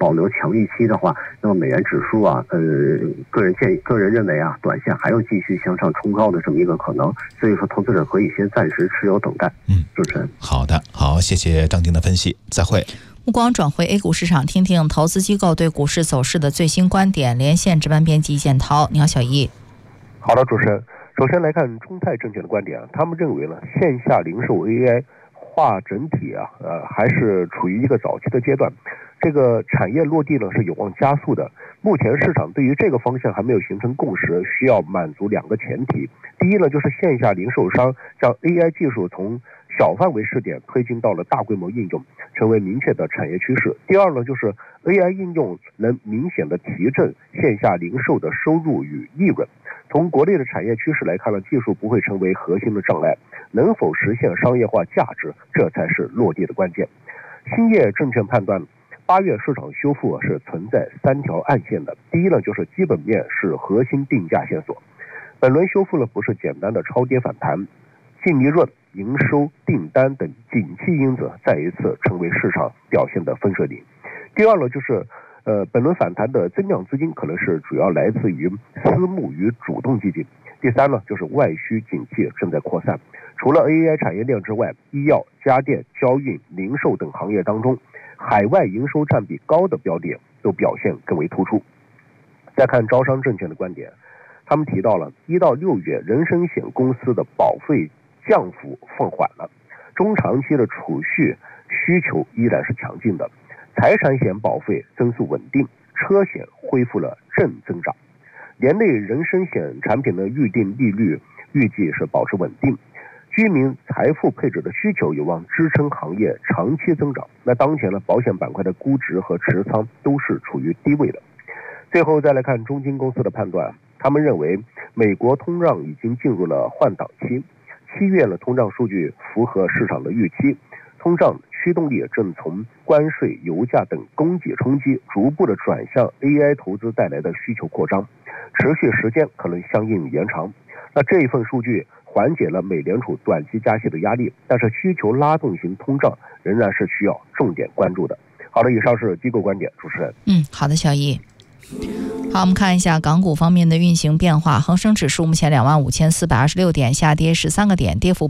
保留强预期的话，那么美元指数啊，个人认为啊，短线还有继续向上冲高的这么一个可能，所以说投资者可以先暂时持有等待。主持人， 好的，好，谢谢张丁的分析，再会。 目光转回 A 股市场，听听投资机构对股市走势的最新观点。连线值班编辑建涛，你好，小易。 好的，主持人。首先来看中泰证券的观点啊，他们认为呢，线下零售 AI 化整体还是处于一个早期的阶段，这个产业落地呢是有望加速的。目前市场对于这个方向还没有形成共识，需要满足两个前提。第一呢，就是线下零售商将 AI 技术从小范围试点推进到了大规模应用，成为明确的产业趋势。第二呢，就是 AI 应用能明显的提振线下零售的收入与利润。从国内的产业趋势来看呢，技术不会成为核心的障碍，能否实现商业化价值，这才是落地的关键。兴业证券判断，8月市场修复是存在3条暗线的。第一呢，就是基本面是核心定价线索，本轮修复呢不是简单的超跌反弹，净利润、营收、订单等景气因子再一次成为市场表现的分水岭。第二呢，就是本轮反弹的增量资金可能是主要来自于私募与主动基金。第三呢，就是外需景气正在扩散。除了 AI 产业链之外，医药、家电、交运、零售等行业当中，海外营收占比高的标的都表现更为突出。再看招商证券的观点，他们提到了1到6月人身险公司的保费降幅放缓了，中长期的储蓄需求依然是强劲的，财产险保费增速稳定，车险恢复了正增长。年内人身险产品的预定利率预计是保持稳定，居民财富配置的需求有望支撑行业长期增长。那当前呢，保险板块的估值和持仓都是处于低位的。最后再来看中金公司的判断，他们认为美国通胀已经进入了换挡期，7月呢通胀数据符合市场的预期，通胀驱动力正从关税、油价等供给冲击逐步的转向 AI 投资带来的需求扩张，持续时间可能相应延长。那这一份数据缓解了美联储短期加息的压力，但是需求拉动型通胀仍然是需要重点关注的。好的，以上是机构观点，主持人。 好的，小易。好，我们看一下港股方面的运行变化。恒生指数目前25,426点，下跌13个点，跌幅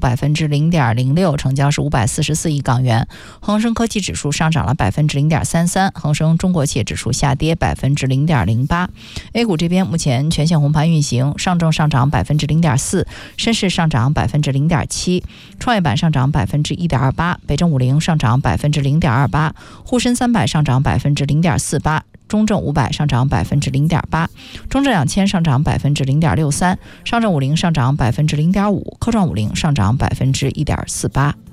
0.06%，成交是544亿港元。恒生科技指数上涨了0.33%，恒生中国企业指数下跌0.08%。A 股这边目前全线红盘运行，上证上涨0.4%，深市上涨0.7%，创业板上涨1.28%，北证50上涨0.28%，沪深300上涨0.48%。中证500上涨0.8%，中证2000上涨0.63%，上证50上涨0.5%，科创50上涨1.48%。